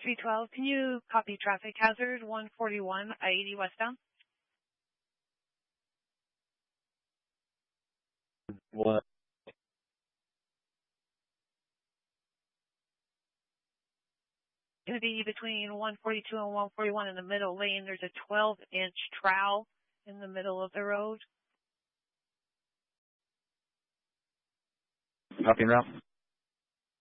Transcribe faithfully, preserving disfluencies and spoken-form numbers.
three twelve, can you copy traffic hazard one forty-one I eighty westbound? What? Going to be between one forty-two and one forty-one in the middle lane. There's a twelve inch trowel in the middle of the road. Copy route.